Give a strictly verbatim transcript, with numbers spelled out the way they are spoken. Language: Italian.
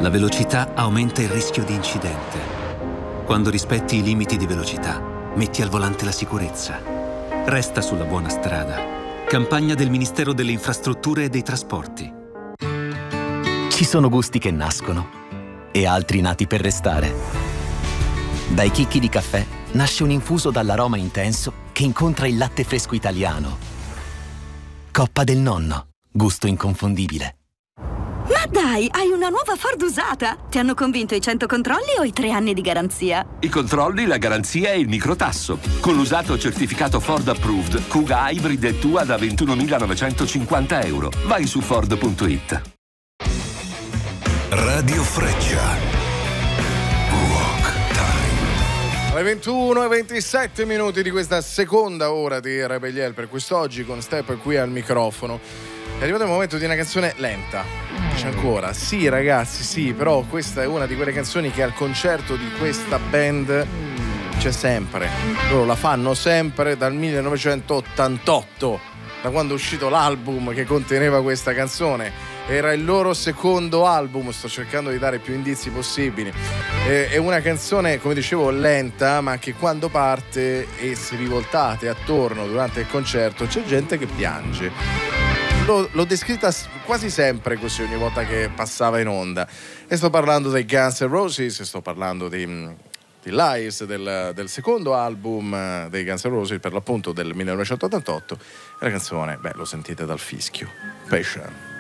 La velocità aumenta il rischio di incidente. Quando rispetti i limiti di velocità, metti al volante la sicurezza. Resta sulla buona strada. Campagna del Ministero delle Infrastrutture e dei Trasporti. Ci sono gusti che nascono e altri nati per restare. Dai chicchi di caffè nasce un infuso dall'aroma intenso che incontra il latte fresco italiano. Coppa del Nonno, gusto inconfondibile. Ma dai, hai una nuova Ford usata! Ti hanno convinto i cento controlli o i tre anni di garanzia? I controlli, la garanzia e il microtasso. Con l'usato certificato Ford Approved, Kuga Hybrid è tua da ventunomilanovecentocinquanta euro. Vai su Ford punto it. Radio Freccia. Rock Time. Alle ventuno e ventisette minuti di questa seconda ora di Rebelliel per quest'oggi, con Step qui al microfono. È arrivato il momento di una canzone lenta. C'è ancora, sì ragazzi, sì, però questa è una di quelle canzoni che al concerto di questa band c'è sempre. Loro la fanno sempre dal millenovecentottantotto, da quando è uscito l'album che conteneva questa canzone. Era il loro secondo album, sto cercando di dare più indizi possibili. È una canzone, come dicevo, lenta, ma che quando parte e se vi voltate attorno durante il concerto c'è gente che piange. L'ho, l'ho descritta quasi sempre così ogni volta che passava in onda. E sto parlando dei Guns N' Roses, sto parlando di, di Lies, del, del secondo album dei Guns N' Roses, per l'appunto del millenovecentottantotto. E la canzone, beh, lo sentite dal fischio. Passion.